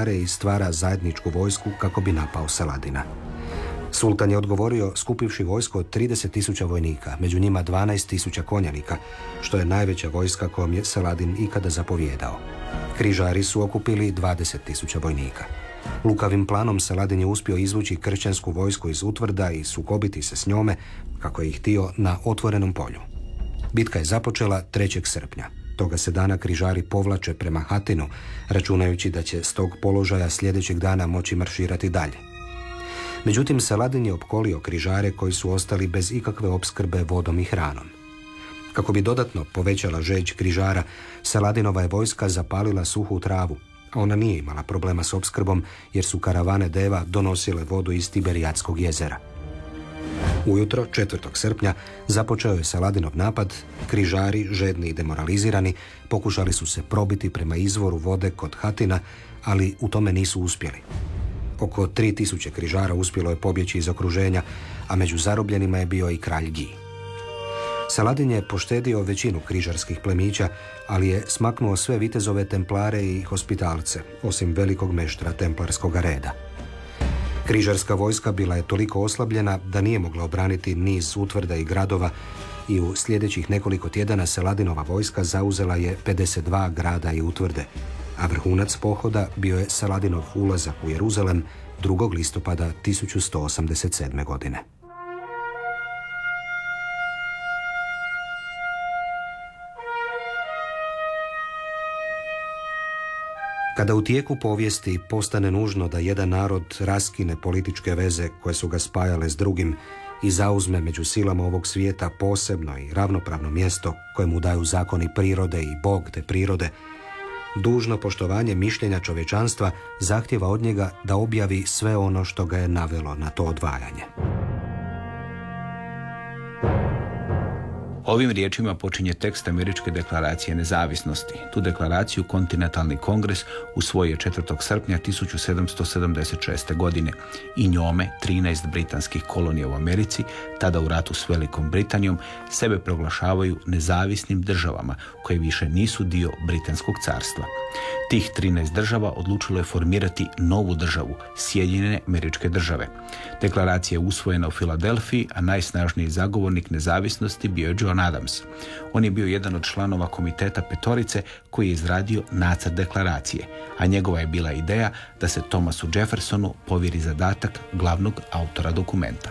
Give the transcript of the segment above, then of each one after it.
križare i stvara zajedničku vojsku kako bi napao Saladina. Sultan je odgovorio skupivši vojsko od 30.000 vojnika, među njima 12.000 konjanika, što je najveća vojska kojom je Saladin ikada zapovjedao. Križari su okupili 20.000 vojnika. Lukavim planom Saladin je uspio izvući kršćansku vojsku iz utvrda i sukobiti se s njome, kako je htio, na otvorenom polju. Bitka je započela 3. srpnja. Toga se dana križari povlače prema Hatinu, računajući da će s tog položaja sljedećeg dana moći marširati dalje. Međutim, Saladin je opkolio križare koji su ostali bez ikakve opskrbe vodom i hranom. Kako bi dodatno povećala žeđ križara, Saladinova je vojska zapalila suhu travu, a ona nije imala problema s opskrbom jer su karavane deva donosile vodu iz Tiberijatskog jezera. Ujutro, 4. srpnja, započeo je Saladinov napad. Križari, žedni i demoralizirani, pokušali su se probiti prema izvoru vode kod Hatina, ali u tome nisu uspjeli. Oko 3.000 križara uspjelo je pobjeći iz okruženja, a među zarobljenima je bio i kralj Gi. Saladin je poštedio većinu križarskih plemića, ali je smaknuo sve vitezove templare i hospitalce, osim velikog meštra templarskog reda. Križarska vojska bila je toliko oslabljena da nije mogla obraniti niz utvrda i gradova i u sljedećih nekoliko tjedana Saladinova vojska zauzela je 52 grada i utvrde, a vrhunac pohoda bio je Saladinov ulazak u Jeruzalem 2. listopada 1187. godine. Kada u tijeku povijesti postane nužno da jedan narod raskine političke veze koje su ga spajale s drugim i zauzme među silama ovog svijeta posebno i ravnopravno mjesto koje mu daju zakoni prirode i Bog te prirode, dužno poštovanje mišljenja čovječanstva zahtjeva od njega da objavi sve ono što ga je navelo na to odvajanje. Ovim riječima počinje tekst Američke deklaracije nezavisnosti. Tu deklaraciju Kontinentalni kongres usvojio 4. srpnja 1776. godine i njome 13 britanskih kolonija u Americi, tada u ratu s Velikom Britanijom, sebe proglašavaju nezavisnim državama koje više nisu dio Britanskog carstva. Tih 13 država odlučilo je formirati novu državu, Sjedinjene Američke Države. Deklaracija je usvojena u Filadelfiji, a najsnažniji zagovornik nezavisnosti bio je John Adams. On je bio jedan od članova komiteta petorice koji je izradio nacrt deklaracije, a njegova je bila ideja da se Thomasu Jeffersonu povjeri zadatak glavnog autora dokumenta.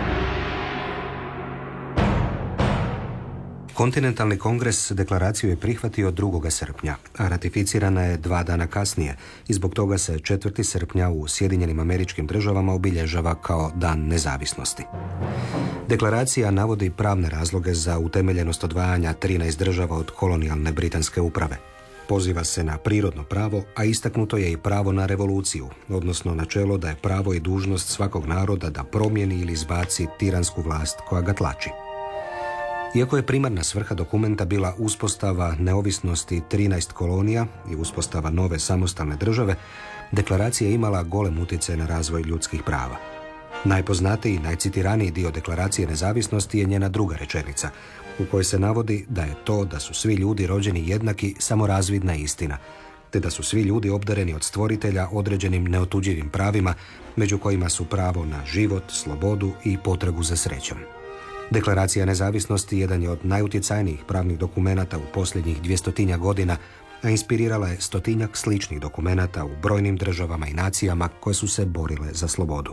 Kontinentalni kongres deklaraciju je prihvatio 2. srpnja, a ratificirana je 2 dana kasnije i zbog toga se 4. srpnja u Sjedinjenim Američkim Državama obilježava kao Dan nezavisnosti. Deklaracija navodi pravne razloge za utemeljenost odvajanja 13 država od kolonijalne britanske uprave. Poziva se na prirodno pravo, a istaknuto je i pravo na revoluciju, odnosno načelo da je pravo i dužnost svakog naroda da promijeni ili izbaci tiransku vlast koja ga tlači. Iako je primarna svrha dokumenta bila uspostava neovisnosti 13 kolonija i uspostava nove samostalne države, deklaracija je imala golem utjecaj na razvoj ljudskih prava. Najpoznatiji i najcitiraniji dio deklaracije nezavisnosti je njena 2. rečenica, u kojoj se navodi da je to da su svi ljudi rođeni jednaki samo razvidna istina, te da su svi ljudi obdareni od stvoritelja određenim neotuđivim pravima, među kojima su pravo na život, slobodu i potragu za srećom. Deklaracija nezavisnosti jedan je od najutjecajnijih pravnih dokumenata u posljednjih 200 godina, a inspirirala je 100 sličnih dokumenata u brojnim državama i nacijama koje su se borile za slobodu.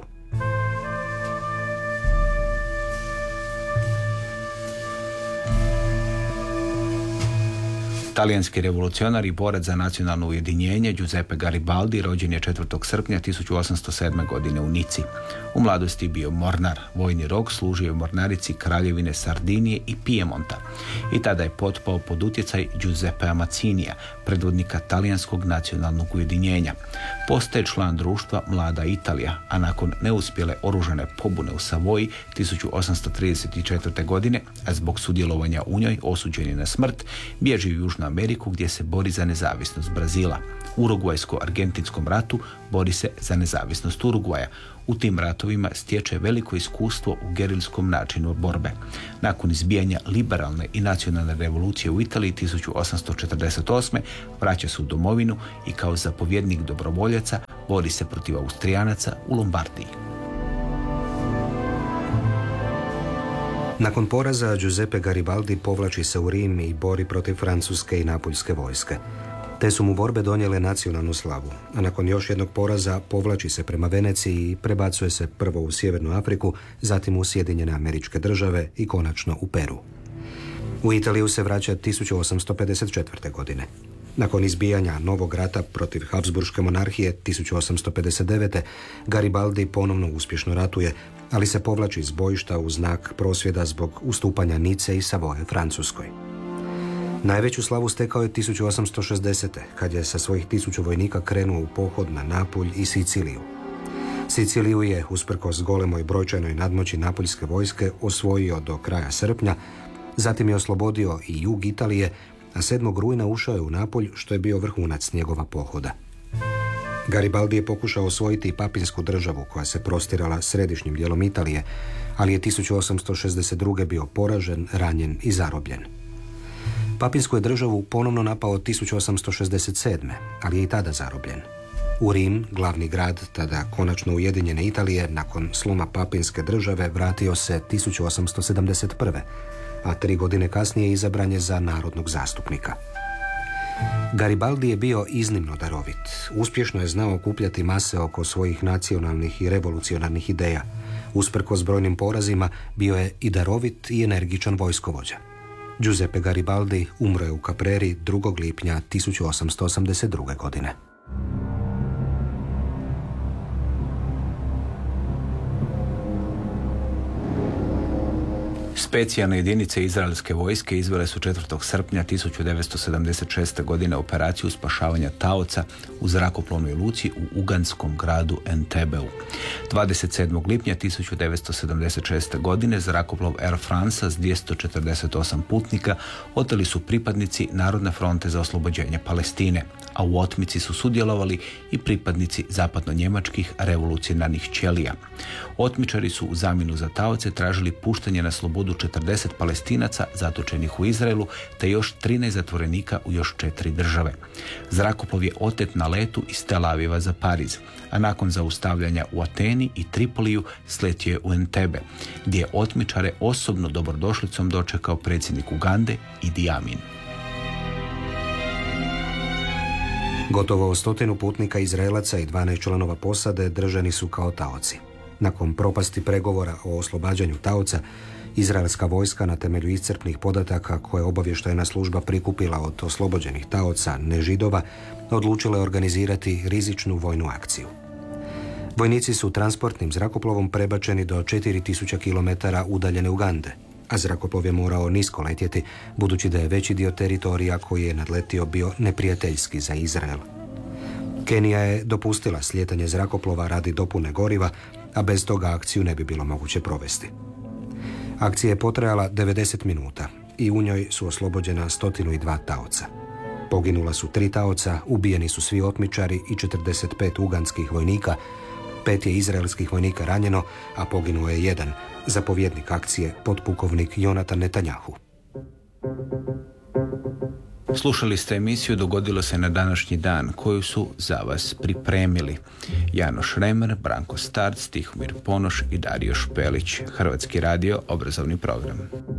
Talijanski revolucionar i borac za nacionalno ujedinjenje Giuseppe Garibaldi rođen je 4. srpnja 1807. godine u Nici. U mladosti bio mornar. Vojni rok služio u mornarici Kraljevine Sardinije i Pijemonta. I tada je potpao pod utjecaj Giuseppea Mazzinija, predvodnika Talijanskog nacionalnog ujedinjenja. Postaje član društva Mlada Italija, a nakon neuspjele oružane pobune u Savoji 1834. godine, a zbog sudjelovanja u njoj osuđen je na smrt, bježi u Južnu Sjevernu Ameriku gdje se bori za nezavisnost Brazila. U Urugvajsko-argentinskom ratu bori se za nezavisnost Urugvaja. U tim ratovima stječe veliko iskustvo u gerilskom načinu borbe. Nakon izbijanja liberalne i nacionalne revolucije u Italiji 1848. vraća se u domovinu i kao zapovjednik dobrovoljaca bori se protiv Austrijanaca u Lombardiji. Nakon poraza Giuseppe Garibaldi povlači se u Rim i bori protiv francuske i napoljske vojske. Te su mu borbe donijele nacionalnu slavu, a nakon još jednog poraza povlači se prema Veneciji i prebacuje se prvo u Sjevernu Afriku, zatim u Sjedinjene Američke Države i konačno u Peru. U Italiju se vraća 1854. godine. Nakon izbijanja novog rata protiv Habsburške monarhije 1859. Garibaldi ponovno uspješno ratuje, ali se povlači iz bojišta u znak prosvjeda zbog ustupanja Nice i Savoje Francuskoj. Najveću slavu stekao je 1860. kad je sa svojih 1000 vojnika krenuo u pohod na Napulj i Siciliju. Siciliju je, usprkos golemoj brojčanoj nadmoći napoljske vojske, osvojio do kraja srpnja, zatim je oslobodio i jug Italije, a 7. rujna ušao je u Napulj, što je bio vrhunac njegova pohoda. Garibaldi je pokušao osvojiti Papinsku državu koja se prostirala središnjim dijelom Italije, ali je 1862. bio poražen, ranjen i zarobljen. Papinsku je državu ponovno napao 1867. ali je i tada zarobljen. U Rim, glavni grad, tada konačno ujedinjene Italije, nakon sloma Papinske države vratio se 1871. a 3 godine kasnije izabran je za narodnog zastupnika. Garibaldi je bio iznimno darovit. Uspješno je znao okupljati mase oko svojih nacionalnih i revolucionarnih ideja. Usprkos brojnim porazima bio je i darovit i energičan vojskovođa. Giuseppe Garibaldi umro je u Capreri 2. lipnja 1882. godine. Specijalne jedinice izraelske vojske izvele su 4. srpnja 1976. godine operaciju spašavanja taoca u zrakoplovnoj luci u uganskom gradu Entebeu. 27. lipnja 1976. godine zrakoplov Air France s 248 putnika oteli su pripadnici Narodne fronte za oslobođenje Palestine, a u otmici su sudjelovali i pripadnici zapadno-njemačkih revolucionarnih ćelija. Otmičari su u zamjenu za taoce tražili puštanje na slobodu 40 Palestinaca zatočenih u Izraelu te još 13 zatvorenika u još 4 države. Zrakoplov je otet na letu iz Tel Aviva za Pariz, a nakon zaustavljanja u Ateni i Tripoliju sletio je u Entebbe, gdje je otmičare osobno dobrodošlicom dočekao predsjednik Ugande Idi Amin. Gotovo 100 putnika Izraelaca i 12 članova posade držani su kao taoci. Nakon propasti pregovora o oslobađanju taoca, izraelska vojska na temelju iscrpnih podataka koje obavještajna služba prikupila od oslobođenih taoca, nežidova, odlučila je organizirati rizičnu vojnu akciju. Vojnici su transportnim zrakoplovom prebačeni do 4000 km udaljene Ugande, a zrakoplov je morao nisko letjeti, budući da je veći dio teritorija koji je nadletio bio neprijateljski za Izrael. Kenija je dopustila slijetanje zrakoplova radi dopune goriva, a bez toga akciju ne bi bilo moguće provesti. Akcija je potrajala 90 minuta i u njoj su oslobođena 102 taoca. Poginula su 3 taoca, ubijeni su svi otmičari i 45 uganskih vojnika, 5 je izraelskih vojnika ranjeno, a poginuo je jedan, zapovjednik akcije, potpukovnik Jonatan Netanjahu. Slušali ste emisiju Dogodilo se na današnji dan, koju su za vas pripremili Janoš Remer, Branko Starc, Tihomir Ponoš i Dario Špelić. Hrvatski radio, obrazovni program.